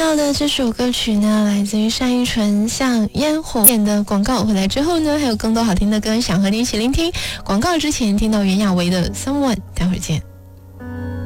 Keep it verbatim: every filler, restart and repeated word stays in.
到的这首歌曲呢，来自于单依纯像嫣红演的广告。回来之后呢，还有更多好听的歌想和你一起聆听。广告之前听到袁娅维的 Someone， 待会儿见。